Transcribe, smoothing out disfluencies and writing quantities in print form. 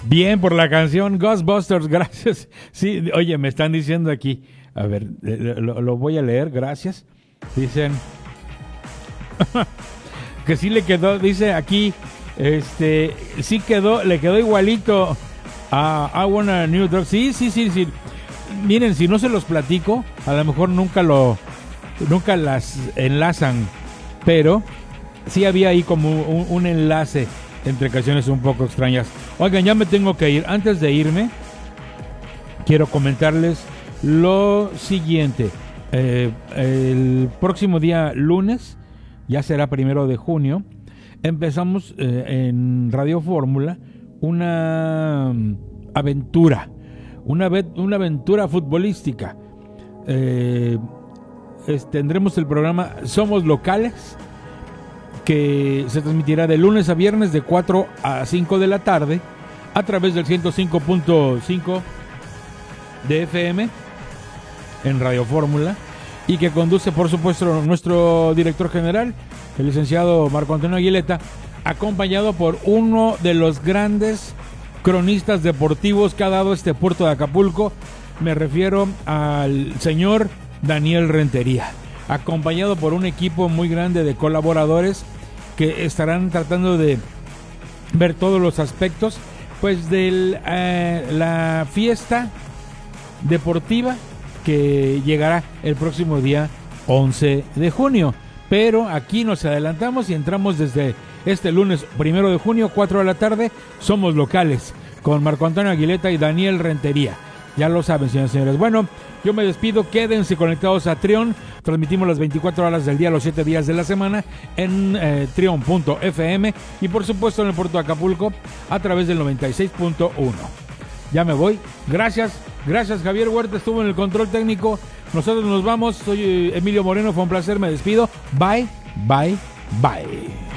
Bien por la canción Ghostbusters, gracias. Sí, oye, me están diciendo aquí, a ver, lo voy a leer, gracias. Dicen que sí le quedó, dice aquí, sí quedó, le quedó igualito a I Want a New Dog. Sí. Miren, si no se los platico, a lo mejor nunca las enlazan, pero sí había ahí como un enlace entre canciones un poco extrañas. Oigan, ya me tengo que ir. Antes de irme, quiero comentarles lo siguiente. El próximo día lunes, ya será 1 de junio, empezamos en Radio Fórmula una aventura, una aventura futbolística. Tendremos el programa Somos Locales, que se transmitirá de lunes a viernes de 4 a 5 de la tarde a través del 105.5 de FM en Radio Fórmula, y que conduce, por supuesto, nuestro director general, el licenciado Marco Antonio Aguileta, acompañado por uno de los grandes cronistas deportivos que ha dado este puerto de Acapulco. Me refiero al señor Daniel Rentería, acompañado por un equipo muy grande de colaboradores que estarán tratando de ver todos los aspectos pues de la fiesta deportiva que llegará el próximo día 11 de junio. Pero aquí nos adelantamos y entramos desde este lunes 1 de junio, 4 de la tarde. Somos Locales con Marco Antonio Aguileta y Daniel Rentería. Ya lo saben, señores y señores. Bueno, yo me despido. Quédense conectados a Trión. Transmitimos las 24 horas del día, los 7 días de la semana en trión.fm y por supuesto en el puerto de Acapulco a través del 96.1. Ya me voy. Gracias Javier Huerta, estuvo en el control técnico. Nosotros nos vamos. Soy Emilio Moreno, fue un placer. Me despido. Bye.